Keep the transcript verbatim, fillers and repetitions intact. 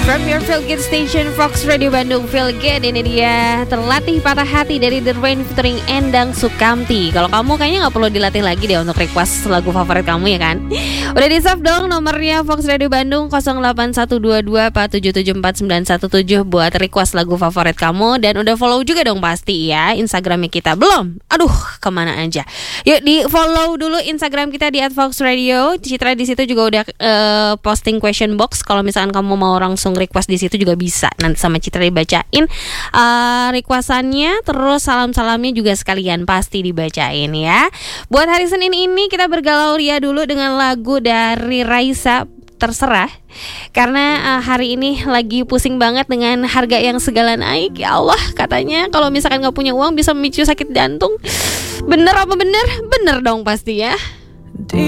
From your Feel Good Station, Fox Radio Bandung, Feel Good. Ini dia Terlatih Patah Hati dari The Rain featuring Endang Sukamti. Kalau kamu kayaknya gak perlu dilatih lagi deh untuk request lagu favorit kamu, ya kan? Udah di save dong nomornya Fox Radio Bandung nol delapan satu dua dua empat tujuh tujuh empat sembilan satu tujuh buat request lagu favorit kamu. Dan udah follow juga dong pasti ya Instagramnya kita. Belum? Aduh, kemana aja? Yuk di follow dulu Instagram kita di at fox radio. Citra di situ juga udah uh, posting question box. Kalau misalkan kamu mau langsung request di situ juga bisa. Nanti sama Citra dibacain uh, requestannya, terus salam-salamnya juga sekalian pasti dibacain ya. Buat hari Senin ini kita bergalau ria dulu dengan lagu dari Raisa, Terserah. Karena uh, hari ini lagi pusing banget dengan harga yang segala naik. Ya Allah, katanya kalau misalkan gak punya uang bisa memicu sakit jantung. Bener apa bener? Bener dong pasti ya.